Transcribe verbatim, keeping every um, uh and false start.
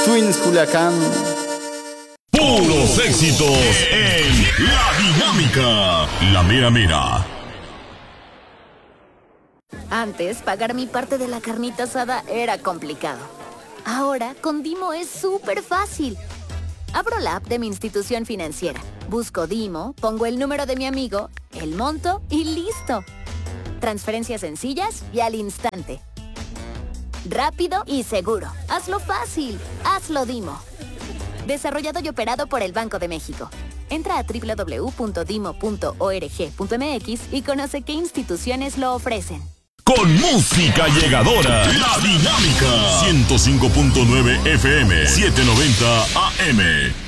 Twins Culiacán. Puros éxitos en La Dinámica, la mera mera. Antes, pagar mi parte de la carnita asada era complicado. Ahora, con Dimo es súper fácil. Abro la app de mi institución financiera, busco Dimo, pongo el número de mi amigo, el monto y listo. Transferencias sencillas y al instante. Rápido y seguro. Hazlo fácil. Hazlo Dimo. Desarrollado y operado por el Banco de México. Entra a doble u doble u doble u punto dimo punto org punto m x y conoce qué instituciones lo ofrecen. Con música llegadora, La Dinámica, ciento cinco punto nueve F M, setecientos noventa A M.